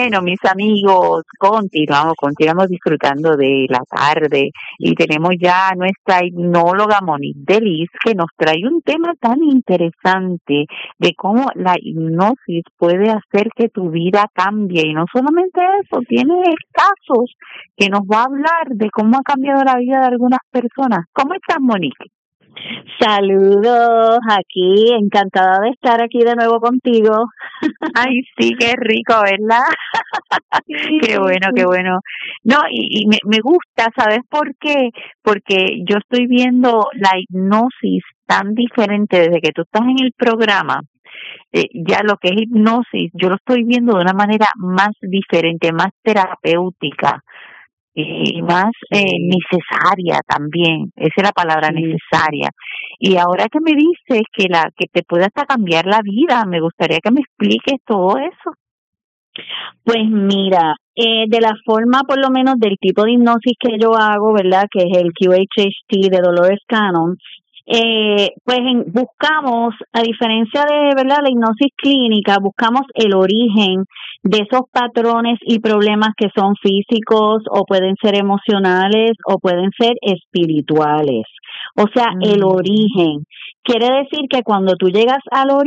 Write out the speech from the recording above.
Bueno, mis amigos, continuamos disfrutando de la tarde y tenemos ya a nuestra hipnóloga Monique Delis que nos trae un tema tan interesante de cómo la hipnosis puede hacer que tu vida cambie. Y no solamente eso, tiene casos que nos va a hablar de cómo ha cambiado la vida de algunas personas. ¿Cómo estás, Monique? Saludos, aquí, encantada de estar aquí de nuevo contigo. Ay, sí, qué rico, ¿verdad? Sí, Qué bueno, qué bueno. No, y me gusta, ¿sabes por qué? Porque yo estoy viendo la hipnosis tan diferente desde que tú estás en el programa. Ya lo que es hipnosis, yo lo estoy viendo de una manera más diferente, más terapéutica y más necesaria también. Esa es la palabra, necesaria. Y ahora que me dices que te puede hasta cambiar la vida, me gustaría que me expliques todo eso. Pues mira, de la forma por lo menos del tipo de hipnosis que yo hago, ¿verdad? Que es el QHHT de Dolores Cannon. Buscamos, a diferencia de, ¿verdad?, la hipnosis clínica, buscamos el origen de esos patrones y problemas que son físicos o pueden ser emocionales o pueden ser espirituales. O sea, el origen. Quiere decir que cuando tú llegas al origen,